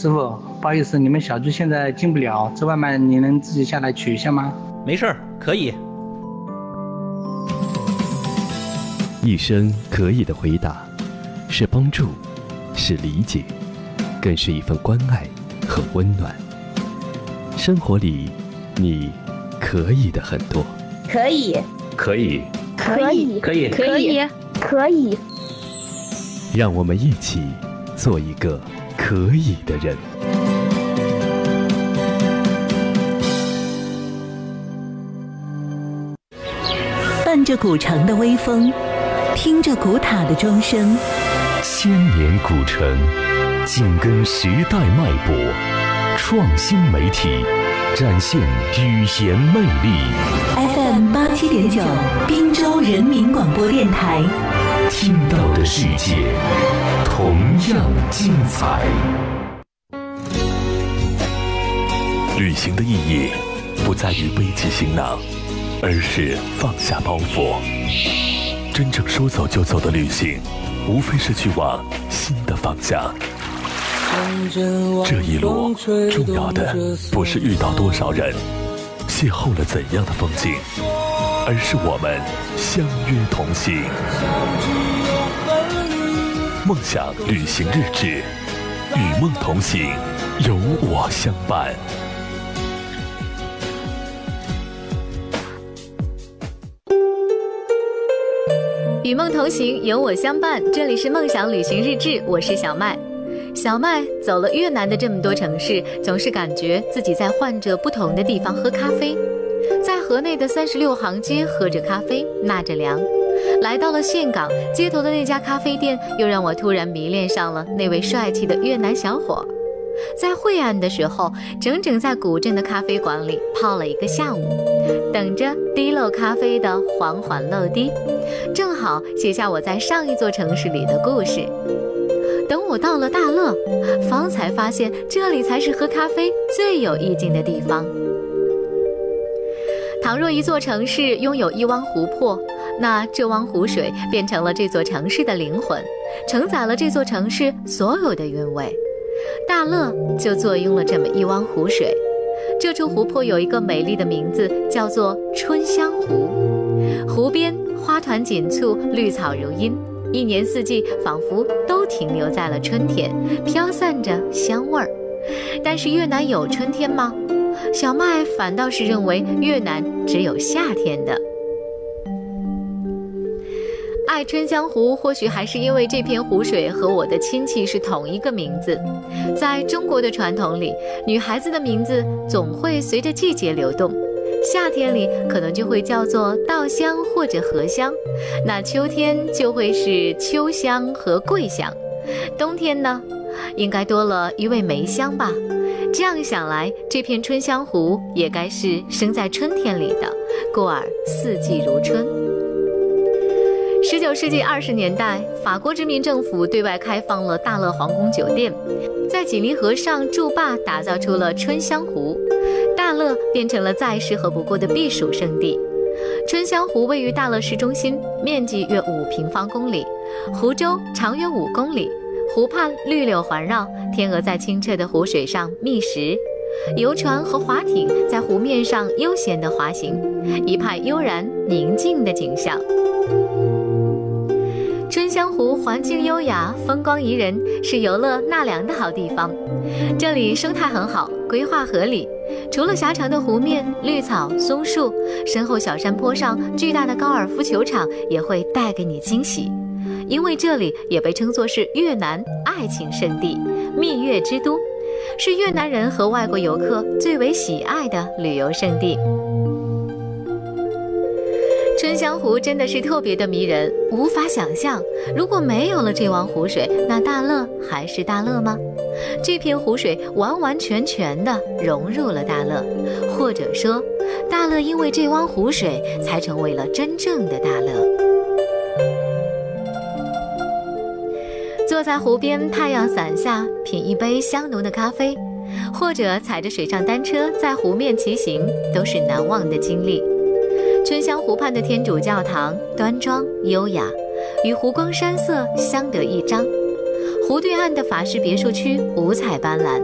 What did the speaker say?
师傅，不好意思，你们小区现在进不了，这外卖你能自己下来取一下吗？ 没事儿，可以。 一声可以的回答，是帮助，是理解，更是一份关爱和温暖。生活里，你可以的很多。 可以， 可以， 可以， 可以， 可以，可以。 让我们一起做一个可以的人。 伴着古城的微风，听着古塔的钟声， 千年古城，紧跟时代脉搏，创新媒体，展现语言魅力。 FM 87.9，滨州人民广播电台。 听到的世界同样精彩。旅行的意义不在于背起行囊，而是放下包袱。真正说走就走的旅行，无非是去往新的方向。这一路重要的不是遇到多少人，邂逅了怎样的风景，而是我们相约同行。梦想旅行日志，与梦同行，有我相伴。 与梦同行，有我相伴。这里是梦想旅行日志，我是小麦。小麦走了越南的这么多城市，总是感觉自己在换着不同的地方喝咖啡。在河内的36行街喝着咖啡，纳着凉。来到了岘港，街头的那家咖啡店又让我突然迷恋上了那位帅气的越南小伙。在晦暗的时候，整整在古镇的咖啡馆里泡了一个下午，等着滴漏咖啡的缓缓漏滴，正好写下我在上一座城市里的故事。等我到了大乐，方才发现这里才是喝咖啡最有意境的地方。倘若一座城市拥有一汪湖泊，那这汪湖水变成了这座城市的灵魂，承载了这座城市所有的韵味。大乐就坐拥了这么一汪湖水，这处湖泊有一个美丽的名字，叫做春香湖。湖边花团锦簇，绿草如茵，一年四季仿佛都停留在了春天，飘散着香味儿。但是越南有春天吗？小麦反倒是认为越南只有夏天的。爱春香湖，或许还是因为这片湖水和我的亲戚是同一个名字。在中国的传统里，女孩子的名字总会随着季节流动，夏天里可能就会叫做稻香或者荷香，那秋天就会是秋香和桂香，冬天呢，应该多了一位梅香吧。这样想来，这片春香湖也该是生在春天里的，故而四季如春。19世纪20年代，法国殖民政府对外开放了大乐皇宫酒店，在锦离河上筑坝，打造出了春香湖，大乐变成了在适合不过的避暑胜地。春香湖位于大乐市中心，面积约5平方公里，湖周长约5公里，湖畔绿柳环绕，天鹅在清澈的湖水上觅食，游船和划艇在湖面上悠闲地滑行，一派悠然宁静的景象。春香湖环境优雅，风光宜人，是游乐纳凉的好地方。这里生态很好，规划合理，除了狭长的湖面、绿草、松树，身后小山坡上巨大的高尔夫球场也会带给你惊喜。因为这里也被称作是越南爱情圣地、蜜月之都，是越南人和外国游客最为喜爱的旅游胜地。春香湖真的是特别的迷人，无法想象，如果没有了这汪湖水，那大乐还是大乐吗？这片湖水完完全全地融入了大乐，或者说，大乐因为这汪湖水才成为了真正的大乐。坐在湖边太阳伞下，品一杯香浓的咖啡，或者踩着水上单车在湖面骑行，都是难忘的经历。春香湖畔的天主教堂端庄优雅，与湖光山色相得益彰。湖对岸的法式别墅区五彩斑斓，